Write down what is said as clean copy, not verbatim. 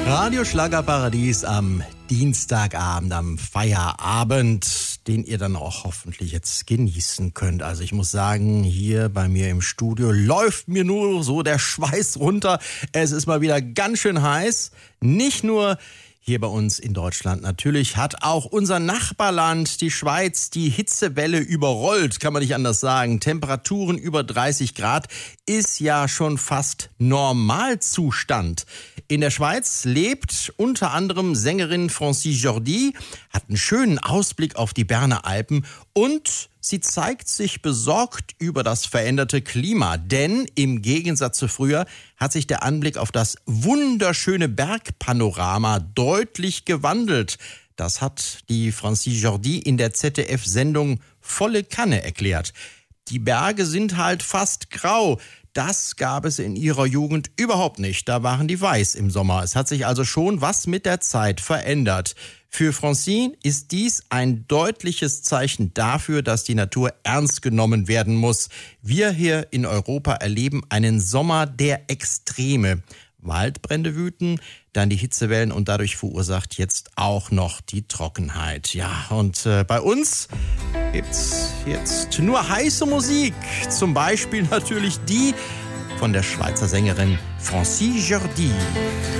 Radio Schlagerparadies am Dienstagabend, am Feierabend, den ihr dann auch hoffentlich jetzt genießen könnt. Also ich muss sagen, hier bei mir im Studio läuft mir nur so der Schweiß runter. Es ist mal wieder ganz schön heiß. Nicht nur hier bei uns in Deutschland. Natürlich hat auch unser Nachbarland, die Schweiz, die Hitzewelle überrollt, kann man nicht anders sagen. Temperaturen über 30 Grad ist ja schon fast Normalzustand. In der Schweiz lebt unter anderem Sängerin Francie Jordi, hat einen schönen Ausblick auf die Berner Alpen und sie zeigt sich besorgt über das veränderte Klima, denn im Gegensatz zu früher hat sich der Anblick auf das wunderschöne Bergpanorama deutlich gewandelt. Das hat die Francie Jordi in der ZDF-Sendung Volle Kanne erklärt. Die Berge sind halt fast grau. Das gab es in ihrer Jugend überhaupt nicht. Da waren die weiß im Sommer. Es hat sich also schon was mit der Zeit verändert. Für Francine ist dies ein deutliches Zeichen dafür, dass die Natur ernst genommen werden muss. Wir hier in Europa erleben einen Sommer der Extreme. Waldbrände wüten, dann die Hitzewellen und dadurch verursacht jetzt auch noch die Trockenheit. Ja, und bei uns gibt's jetzt nur heiße Musik. Zum Beispiel natürlich die von der Schweizer Sängerin Francie Jordi.